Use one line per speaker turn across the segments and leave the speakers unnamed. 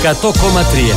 100,3.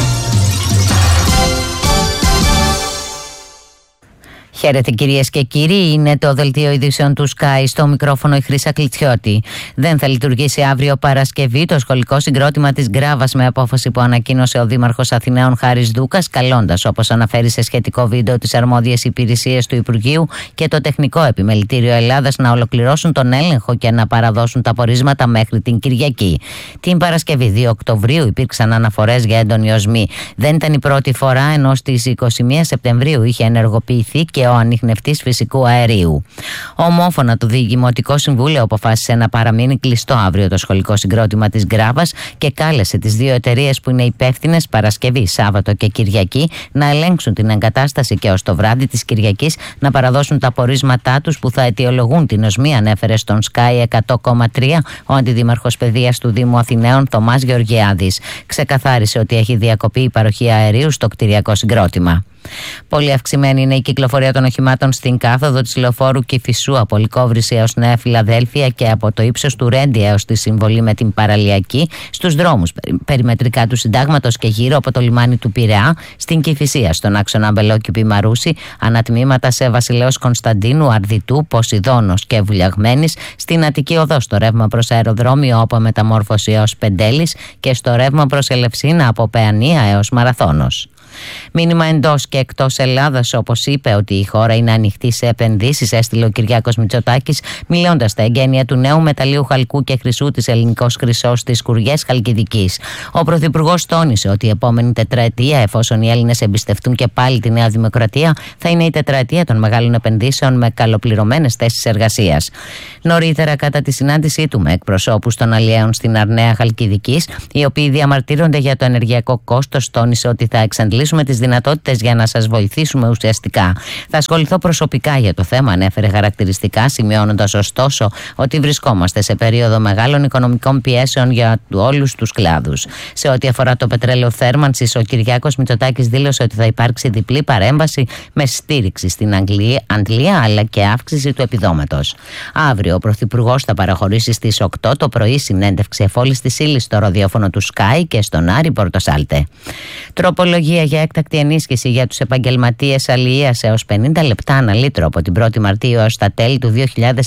Χαίρετε κυρίες και κύριοι, είναι το δελτίο ειδήσεων του Sky, στο μικρόφωνο η Χρύσα Κλιτσιώτη. Δεν θα λειτουργήσει αύριο Παρασκευή το σχολικό συγκρότημα της Γκράβας, με απόφαση που ανακοίνωσε ο Δήμαρχος Αθηναίων Χάρης Δούκας, καλώντας, όπως αναφέρει σε σχετικό βίντεο, τις αρμόδιες υπηρεσίες του Υπουργείου και το Τεχνικό Επιμελητήριο Ελλάδας να ολοκληρώσουν τον έλεγχο και να παραδώσουν τα πορίσματα μέχρι την Κυριακή. Την Παρασκευή 2 Οκτωβρίου υπήρξαν αναφορές για έντονη οσμή. Δεν ήταν η πρώτη φορά, ενώ στις 21 Σεπτεμβρίου είχε ενεργοποιηθεί και ο ανιχνευτής φυσικού αερίου. Ομόφωνα το Δημοτικό Συμβούλιο αποφάσισε να παραμείνει κλειστό αύριο το σχολικό συγκρότημα της Γκράβας και κάλεσε τις δύο εταιρείες που είναι υπεύθυνες Παρασκευή, Σάββατο και Κυριακή να ελέγξουν την εγκατάσταση και ως το βράδυ της Κυριακής να παραδώσουν τα πορίσματά τους που θα αιτιολογούν την οσμή, ανέφερε στον Sky 100,3 ο Αντιδήμαρχος Παιδείας του Δήμου Αθηναίων Θωμάς Γεωργιάδης. Ξεκαθάρισε ότι έχει διακοπεί η παροχή αερίου στο κτηριακό συγκρότημα. Πολύ αυξημένη είναι η κυκλοφορία των οχημάτων στην κάθοδο της λεωφόρου Κηφισού από Λυκόβρηση έως Νέα Φιλαδέλφια και από το ύψος του Ρέντι έως τη συμβολή με την Παραλιακή, στους δρόμους περιμετρικά του Συντάγματος και γύρω από το λιμάνι του Πειραιά, στην Κηφισία, στον άξονα Μπελόκηπη Μαρούση, ανατμήματα σε Βασιλέως Κωνσταντίνου, Αρδιτού, Ποσειδώνος και Βουλιαγμένης, στην Αττική Οδό στο ρεύμα προς αεροδρόμιο από Μεταμόρφωση έως Πεντέλης και στο ρεύμα προς Ελευσίνα από Παιανία έως Μαραθώνος. Μήνυμα εντός και εκτός Ελλάδας, όπως είπε ότι η χώρα είναι ανοιχτή σε επενδύσεις, έστειλε ο Κυριάκος Μητσοτάκης, μιλώντας στα εγγένεια του νέου μεταλλίου χαλκού και χρυσού της Ελληνικός Χρυσός στις Κουριές Χαλκιδικής. Ο Πρωθυπουργός τόνισε ότι η επόμενη τετραετία, εφόσον οι Έλληνες εμπιστευτούν και πάλι τη Νέα Δημοκρατία, θα είναι η τετραετία των μεγάλων επενδύσεων με καλοπληρωμένες θέσεις εργασίας. Νωρίτερα, κατά τη συνάντησή του με εκπροσώπους των αλλιέων στην Αρναία Χαλκιδικής, οι οποίοι διαμαρτύρονται για το ενεργειακό κόστος, τόνισε ότι θα εξαντλήσουμε τις δυνατότητες για να σας βοηθήσουμε ουσιαστικά. Θα ασχοληθώ προσωπικά για το θέμα, ανέφερε χαρακτηριστικά, σημειώνοντας ωστόσο ότι βρισκόμαστε σε περίοδο μεγάλων οικονομικών πιέσεων για όλους τους κλάδους. Σε ό,τι αφορά το πετρέλαιο θέρμανσης, ο Κυριάκος Μητσοτάκης δήλωσε ότι θα υπάρξει διπλή παρέμβαση με στήριξη στην Αγγλία αλλά και αύξηση του επιδόματος. Αύριο ο Πρωθυπουργός θα παραχωρήσει στις 8 το πρωί συνέντευξη εφόλης της ύλης στο ροδιόφωνο του Sky και στον Άρη Πορτοσάλτε. Τροπολογία για έκτακτη ενίσχυση για τους επαγγελματίες αλληλείας έως 50 λεπτά ανά λίτρο από την 1η Μαρτίου έως τα τέλη του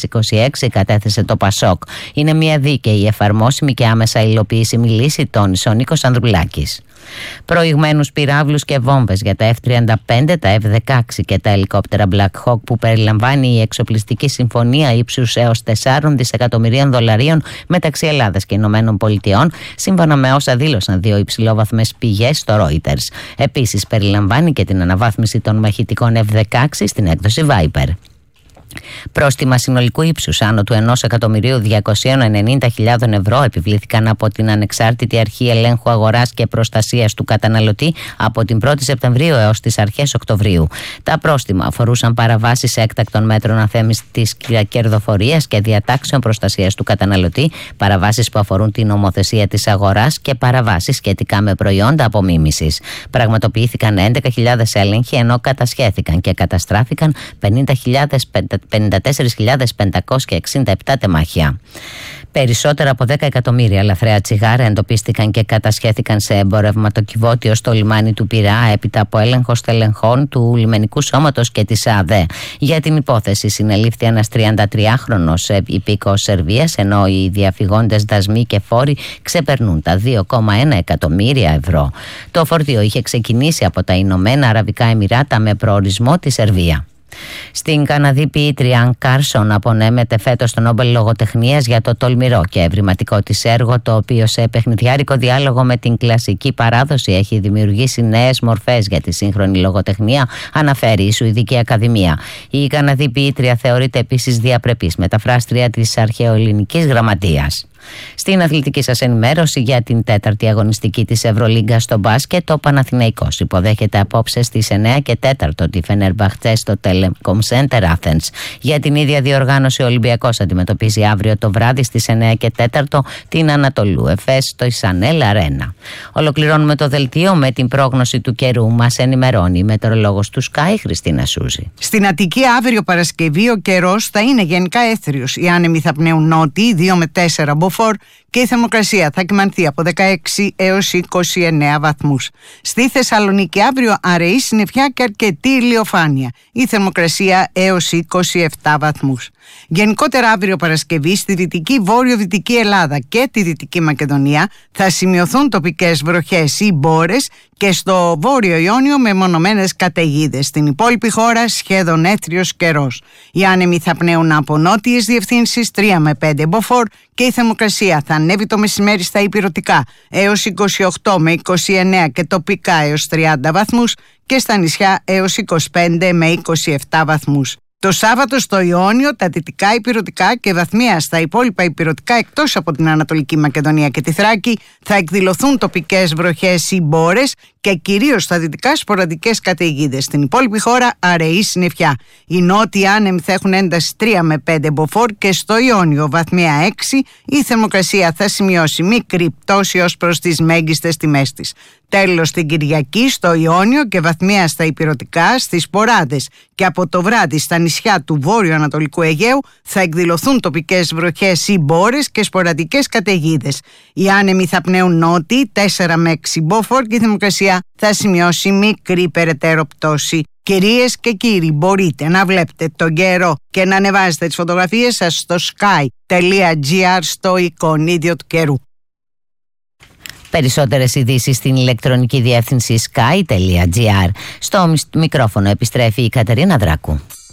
2026 κατέθεσε το Πασόκ. Είναι μια δίκαιη, εφαρμόσιμη και άμεσα υλοποιήσιμη λύση, τόνισε ο Νίκος Ανδρουλάκης. Προηγμένους πυράβλους και βόμβες για τα F-35, τα F-16 και τα ελικόπτερα Black Hawk που περιλαμβάνει η εξοπλιστική συμφωνία ύψους έως 4 δισεκατομμυρίων δολαρίων μεταξύ Ελλάδας και Ηνωμένων Πολιτειών, σύμφωνα με όσα δήλωσαν δύο υψηλόβαθμες πηγές στο Reuters. Επίσης περιλαμβάνει και την αναβάθμιση των μαχητικών F-16 στην έκδοση Viper. Πρόστιμα συνολικού ύψους άνω του 1.290.000 ευρώ επιβλήθηκαν από την Ανεξάρτητη Αρχή Ελέγχου Αγοράς και Προστασίας του Καταναλωτή από την 1η Σεπτεμβρίου έως τις αρχές Οκτωβρίου. Τα πρόστιμα αφορούσαν παραβάσεις έκτακτων μέτρων αθέμητης κερδοφορίας και διατάξεων προστασίας του καταναλωτή, παραβάσεις που αφορούν την νομοθεσία της αγοράς και παραβάσεις σχετικά με προϊόντα απομίμησης. Πραγματοποιήθηκαν 11.000 έλεγχοι, ενώ κατασχέθηκαν και καταστράφηκαν 54.567 τεμάχια. Περισσότερα από 10 εκατομμύρια λαθρέα τσιγάρα εντοπίστηκαν και κατασχέθηκαν σε εμπορευματοκιβώτιο στο λιμάνι του Πειραιά έπειτα από έλεγχο στελεχών του λιμενικού σώματος και της ΑΔΕ. Για την υπόθεση συνελήφθη ένας 33χρονος υπήκοος Σερβίας, ενώ οι διαφυγόντες δασμοί και φόροι ξεπερνούν τα 2,1 εκατομμύρια ευρώ. Το φορτίο είχε ξεκινήσει από τα Ηνωμένα Αραβικά Εμιράτα με προορισμό τη Σερβία. Στην Καναδή ποιήτρια Αν Κάρσον απονέμεται φέτος το Νόμπελ Λογοτεχνίας για το τολμηρό και ευρηματικό της έργο, το οποίο σε παιχνιδιάρικο διάλογο με την κλασική παράδοση έχει δημιουργήσει νέες μορφές για τη σύγχρονη λογοτεχνία, αναφέρει η Σουηδική Ακαδημία. Η Καναδή ποιήτρια θεωρείται επίσης διαπρεπής μεταφράστρια της αρχαιοελληνικής γραμματείας. Στην αθλητική σας ενημέρωση για την τέταρτη αγωνιστική της Ευρωλίγκα στο μπάσκετ, ο Παναθηναϊκός υποδέχεται απόψε στις 9 και 4 τη Φενερμπαχτζέ στο Telecom Center Athens. Για την ίδια διοργάνωση, ο Ολυμπιακός αντιμετωπίζει αύριο το βράδυ στις 9 και 4 την Ανατολού Εφές στο Ισανέλ Αρένα. Ολοκληρώνουμε το δελτίο με την πρόγνωση του καιρού. Μας ενημερώνει η μετεωρολόγος του Sky, Χριστίνα Σούζη.
Στην Αττική αύριο Παρασκευή ο καιρός θα είναι γενικά έθριος. Οι άνεμοι θα πνέουν νότιοι 2 με 4 μποφόρ
και η θερμοκρασία θα κυμανθεί από 16 έως 29 βαθμούς. Στη Θεσσαλονίκη αύριο αραιή συννεφιά και αρκετή ηλιοφάνεια. Η θερμοκρασία έως 27 βαθμούς. Γενικότερα αύριο Παρασκευή στη δυτική βόρειο-δυτική Ελλάδα και τη Δυτική Μακεδονία θα σημειωθούν τοπικές βροχές ή μπόρες και στο Βόρειο Ιόνιο μεμονωμένες καταιγίδες. Στην υπόλοιπη χώρα σχεδόν έθριος καιρός. Οι άνεμοι θα πνέουν από νότιες διευθύνσεις 3 με 5 μποφόρ και η θερμοκρασία θα ανέβει το μεσημέρι στα ηπειρωτικά έως 28 με 29 και τοπικά έως 30 βαθμούς και στα νησιά έως 25 με 27 βαθμούς. Το Σάββατο στο Ιόνιο, τα δυτικά ηπειρωτικά και βαθμία στα υπόλοιπα ηπειρωτικά εκτός από την Ανατολική Μακεδονία και τη Θράκη θα εκδηλωθούν τοπικές βροχές ή μπόρες και κυρίως στα δυτικά σποραδικές καταιγίδες. Στην υπόλοιπη χώρα αραιή συννεφιά. Οι νότιοι άνεμοι θα έχουν ένταση 3 με 5 μποφόρ και στο Ιόνιο βαθμία 6 η θερμοκρασία θα σημειώσει μικρή πτώση ως προς τις μέγιστες τιμές της. Τέλος την Κυριακή στο Ιόνιο και βαθμία στα ηπειρωτικά, στις Ποράδες και από το βράδυ στα νησιά του βόρειο-ανατολικού Αιγαίου θα εκδηλωθούν τοπικές βροχές ή μπόρες και σποραδικές καταιγίδες. Οι άνεμοι θα πνέουν νότιοι 4 με 6 μποφόρ και η θερμοκρασία θα σημειώσει μικρή περαιτέρω πτώση. Κυρίες και κύριοι, μπορείτε να βλέπετε τον καιρό και να ανεβάζετε τις φωτογραφίες σας στο sky.gr στο εικονίδιο του καιρού.
Περισσότερες ειδήσεις στην ηλεκτρονική διεύθυνση sky.gr. Στο μικρόφωνο επιστρέφει η Κατερίνα Δράκου.